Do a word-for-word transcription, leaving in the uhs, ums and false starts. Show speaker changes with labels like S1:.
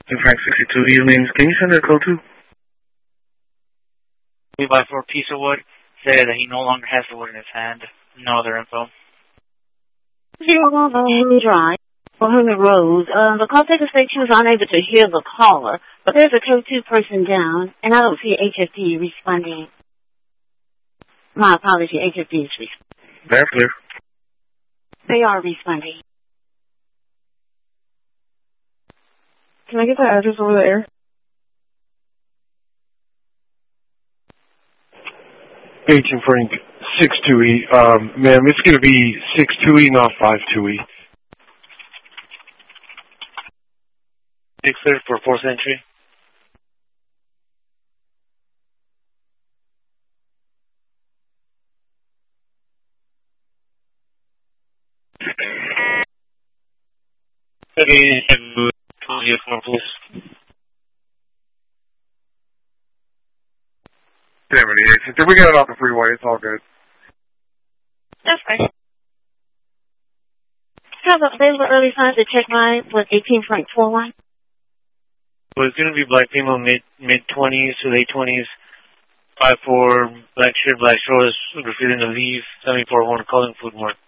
S1: Frank sixty-two, your names. Can you send that code to?
S2: We buy for a piece of wood. Say that he no longer has the wood in his hand. No other info.
S3: Zero one one Drive. For Hermit Rose. Uh, the call taker said she was unable to hear the caller, but there's a code two person down, and I don't see H F D responding. My apology, H F D is responding.
S1: That's clear.
S3: They are responding. Can I get the address over there?
S4: Agent Frank, six two E. Um, ma'am, it's going to be six two E, not five two E.
S2: Six clear for fourth entry. Okay, please.
S1: seventy-eight. Did we get it off the freeway? It's all good.
S3: That's fine. Have available early signs to check line with eighteen Frank four one.
S2: Well, it's going to be black female, mid mid twenties to late twenties, five four, black shirt, black shorts, refusing to leave, seventy four one calling food mark.